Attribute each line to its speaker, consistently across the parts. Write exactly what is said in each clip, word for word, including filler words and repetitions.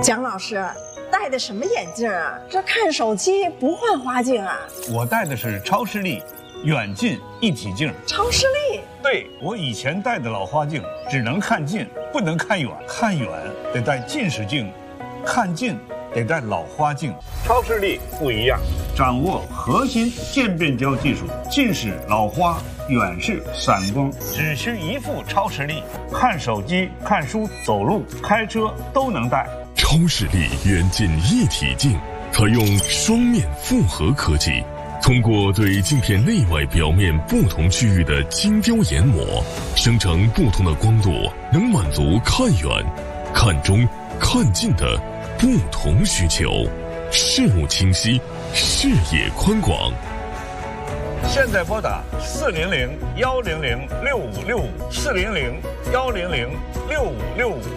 Speaker 1: 蒋老师戴的什么眼镜啊？这看手机不换花镜啊？
Speaker 2: 我戴的是超视力远近一体镜。
Speaker 1: 超视力？
Speaker 2: 对，我以前戴的老花镜只能看近，不能看远，看远得戴近视镜，看近得戴老花镜。超视力不一样，掌握核心渐变焦技术，近视、老花、远视、散光，只需一副超视力，看手机、看书、走路、开车都能戴。
Speaker 3: 超视力远近一体镜采用双面复合科技，通过对镜片内外表面不同区域的精雕研磨，生成不同的光度，能满足看远、看中、看近的不同需求，视物清晰，视野宽广。
Speaker 2: 现在拨打四零零幺零零六五六五四零零幺零零六五六五。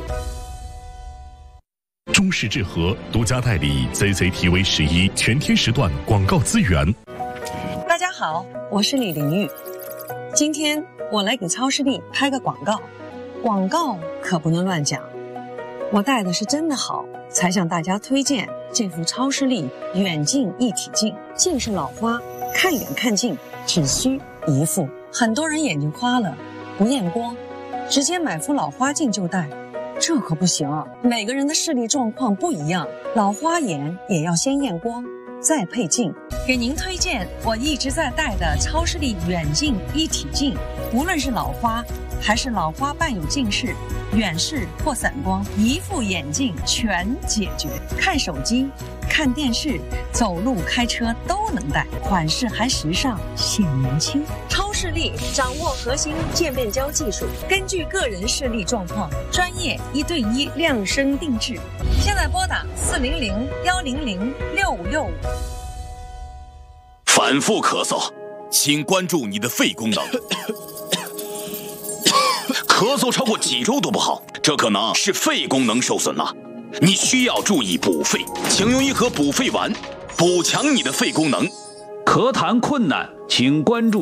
Speaker 3: 中视智和独家代理 C C T V 十一全天时段广告资源。
Speaker 4: 大家好，我是李玲玉，今天我来给超视力拍个广告，广告可不能乱讲。我戴的是真的好，才向大家推荐这副超视力远近一体镜。近视老花，看远看近只需一副。很多人眼睛花了，不验光，直接买副老花镜就戴。这可不行啊，每个人的视力状况不一样，老花眼也要先验光，再配镜。给您推荐我一直在戴的超视力远近一体镜，无论是老花还是老花伴有近视、远视或散光，一副眼镜全解决。看手机、看电视、走路、开车都能戴，款式还时尚，显年轻。超视力掌握核心渐变焦技术，根据个人视力状况，专业一对一量身定制。现在拨打四零零幺零零六五六五。
Speaker 5: 反复咳嗽，请关注你的肺功能。咳嗽超过几周都不好，这可能是肺功能受损了。你需要注意补肺，请用一盒补肺丸，补强你的肺功能。
Speaker 6: 咳痰困难，请关注